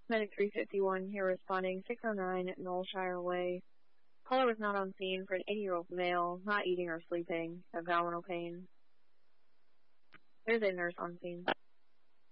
Medic 351 here responding, 609 Knollshire Way. Caller was not on scene for an 80-year-old male, not eating or sleeping, abdominal pain. There's a nurse on scene.